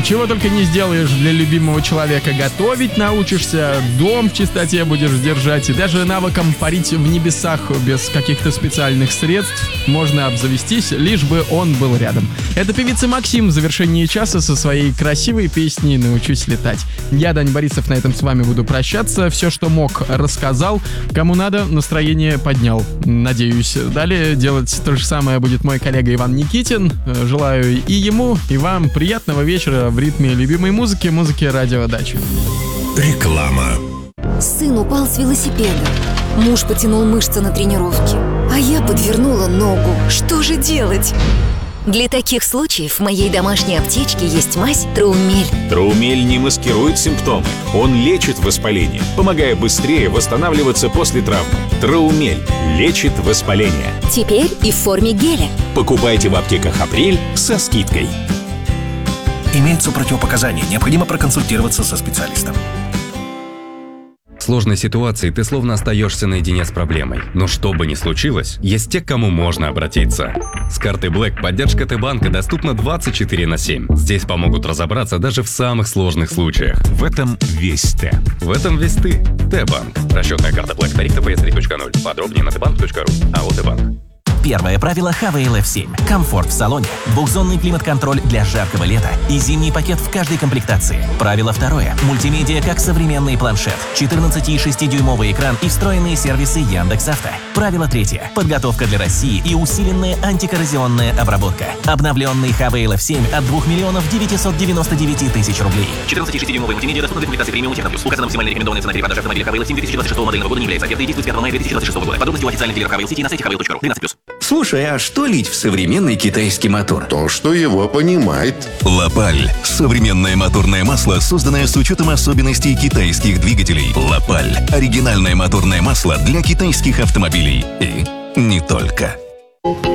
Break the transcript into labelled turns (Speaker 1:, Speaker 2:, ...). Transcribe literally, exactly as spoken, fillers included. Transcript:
Speaker 1: Чего только не сделаешь для любимого человека. Готовить научишься, дом в чистоте будешь держать, и даже навыком парить в небесах без каких-то специальных средств можно обзавестись, лишь бы он был рядом. Это певица Максим в завершении часа со своей красивой песней «Научусь летать». Я, Дань Борисов, на этом с вами буду прощаться. Все, что мог, рассказал. Кому надо, настроение поднял. Надеюсь. Далее делать то же самое будет мой коллега Иван Никитин. Желаю и ему, и вам приятного вечера в ритме любимой музыки, музыки Радио Дача.
Speaker 2: Реклама.
Speaker 3: Сын упал с велосипеда. Муж потянул мышцы на тренировке, а я подвернула ногу. Что же делать? Для таких случаев в моей домашней аптечке есть мазь Троумель.
Speaker 4: Троумель не маскирует симптомы. Он лечит воспаление, помогая быстрее восстанавливаться после травмы. Троумель лечит воспаление.
Speaker 3: Теперь и в форме геля.
Speaker 4: Покупайте в аптеках «Апрель» со скидкой.
Speaker 2: Имеются противопоказания. Необходимо проконсультироваться со специалистом.
Speaker 5: В сложной ситуации ты словно остаешься наедине с проблемой. Но что бы ни случилось, есть те, к кому можно обратиться. С картой Black поддержка Т-банка доступна двадцать четыре на семь. Здесь помогут разобраться даже в самых сложных случаях.
Speaker 4: В этом весь Т.
Speaker 5: В этом весь ты. Т-банк. Расчетная карта Black. Тариф тэ пэ эс три точка ноль. Подробнее на тэ банк точка ру. АО Т-банк.
Speaker 6: Первое правило эйч ви эл эф семь. Комфорт в салоне, двухзонный климат-контроль для жаркого лета и зимний пакет в каждой комплектации. Правило второе. Мультимедиа как современный планшет, четырнадцать и шесть дюймовый экран и встроенные сервисы Яндекс.Авто. Правило третье. Подготовка для России и усиленная антикоррозионная обработка. Обновленный эйч ви эл эф семь от двух миллионов девятисот девяноста девяти тысяч рублей. четырнадцать и шесть дюймовый мультимедиа доступна для комплектации премиум Техноплюс. Указана максимально рекомендованная цена перепродажи автомобиля эйч ви эл эф семь две тысячи двадцать шестого модельного года не является. Оферта действует с пятого мая две тысячи двадцать шестого года. Подробности у официальных дилеров эйч ви эл City на сайте эйч ви эл точка ру. двенадцать плюс.
Speaker 7: Слушай, а что лить в современный китайский мотор?
Speaker 8: То, что его понимает.
Speaker 2: Лапаль. Современное моторное масло, созданное с учетом особенностей китайских двигателей. Лапаль. Оригинальное моторное масло для китайских автомобилей. И не только.